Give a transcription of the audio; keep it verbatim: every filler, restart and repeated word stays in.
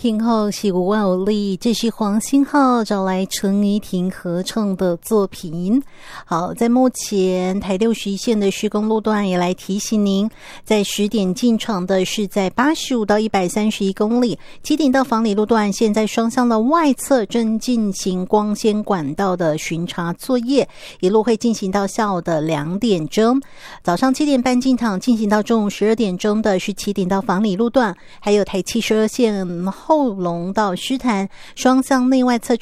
听后是吴万丽，这是黄星浩找来陈怡婷合唱的作品。好，在目前台六十一线的施工路段也来提醒您，在十点进场的是在八十五到一百三十一公里，基顶到房里路段现在双向的外侧正进行光纤管道的巡查作业，一路会进行到下午的两点钟。早上七点半进场，进行到中午十二点钟的是基顶到房里路段，还有台七十二线后龙到狮潭双向内外侧